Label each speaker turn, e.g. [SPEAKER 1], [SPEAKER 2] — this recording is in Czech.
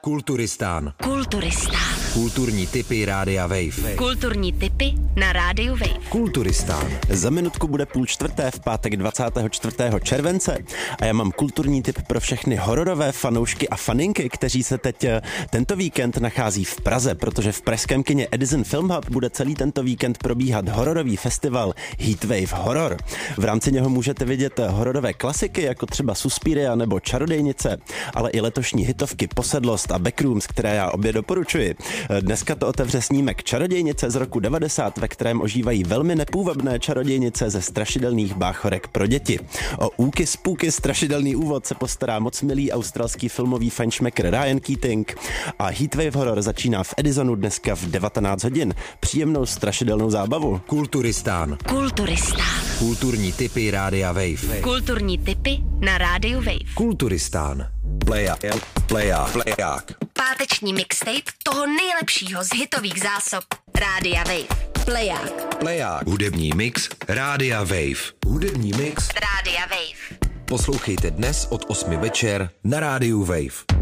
[SPEAKER 1] Kulturistán.
[SPEAKER 2] Kulturistán.
[SPEAKER 1] Kulturní tipy Rádia Wave.
[SPEAKER 2] Kulturní tipy na Rádiu Wave.
[SPEAKER 1] Kulturistán.
[SPEAKER 3] Za minutku bude 3:30 v pátek 24. července a já mám kulturní tip pro všechny hororové fanoušky a faninky, kteří se teď tento víkend nachází v Praze, protože v pražském kině Edison Film Hub bude celý tento víkend probíhat hororový festival Heatwave Horror. V rámci něho můžete vidět hororové klasiky, jako třeba Suspiria nebo Čarodějnice, ale i letošní hitovky Posedlost a Backrooms, které já obě doporučuji. Dneska to otevře snímek Čarodějnice z roku 90, ve kterém ožívají velmi nepůvabné čarodějnice ze strašidelných báchorek pro děti. O úky spooky strašidelný úvod se postará moc milý australský filmový fajnšmekr Ryan Keating a Heatwave Horror začíná v Edisonu dneska v 19 hodin. Příjemnou strašidelnou zábavu.
[SPEAKER 1] Kulturistán.
[SPEAKER 2] Kulturistán.
[SPEAKER 1] Kulturní tipy Rádia Wave.
[SPEAKER 2] Kulturní tipy na Rádiu Wave.
[SPEAKER 1] Kulturistán. Pleják.
[SPEAKER 2] Páteční mixtape toho nejlepšího z hitových zásob Rádia Wave. Pleják.
[SPEAKER 1] Hudební mix Rádia Wave. Hudební mix
[SPEAKER 2] Rádia Wave.
[SPEAKER 1] poslouchejte dnes od 8 večer na Rádiu Wave.